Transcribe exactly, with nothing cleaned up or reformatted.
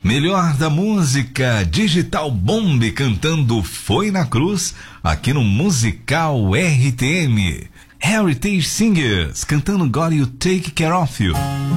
Melhor da música, Digital Bomb cantando Foi na Cruz, aqui no Musical R T M. Heritage Singers cantando Got You Take Care of You.